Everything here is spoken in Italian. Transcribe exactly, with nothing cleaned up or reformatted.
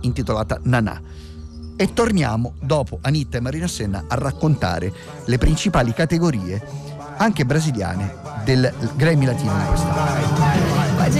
intitolata Nanà. E torniamo dopo Anitta e Marina Senna a raccontare le principali categorie anche brasiliane del Grammy Latino di quest'anno.